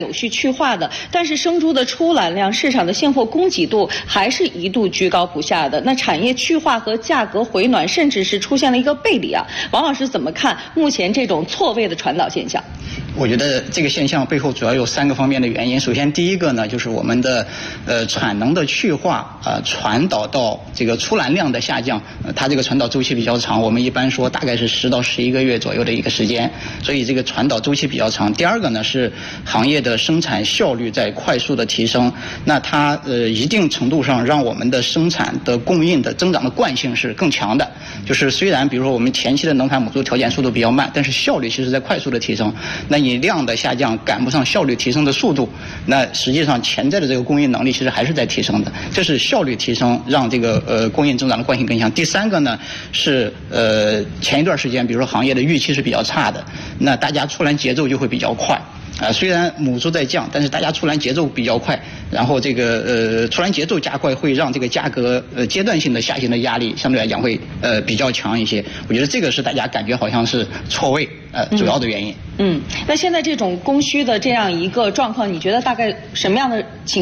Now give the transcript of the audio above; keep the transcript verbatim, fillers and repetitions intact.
有序去化的，但是生猪的出栏量、市场的现货供给度还是一度居高不下的。那产业去化和价格回暖，甚至是出现了一个背离啊。王老师怎么看目前这种错位的传导现象？ 我觉得这个现象背后主要有三个方面的原因。首先，第一个呢，就是我们的呃产能的去化啊、呃，传导到这个出栏量的下降，呃，它这个传导周期比较长，我们一般说大概是十到十一个月左右的一个时间，所以这个传导周期比较长。第二个呢是行业的生产效率在快速的提升，那它呃一定程度上让我们的生产的供应的增长的惯性是更强的。就是虽然比如说我们前期的能产母猪条件速度比较慢，但是效率其实在快速的提升。那你量的下降赶不上效率提升的速度，那实际上潜在的这个供应能力其实还是在提升的。这是效率提升让这个呃供应增长的惯性更强。第三个呢是呃前一段时间比如说行业的预期是比较差的，那大家出栏节奏就会比较快。啊、呃，虽然母猪在降，但是大家出栏节奏比较快，然后这个呃出栏节奏加快，会让这个价格呃阶段性的下行的压力相对来讲会呃比较强一些。我觉得这个是大家感觉好像是错位呃主要的原因。 嗯，那现在这种供需的这样一个状况，你觉得大概什么样的情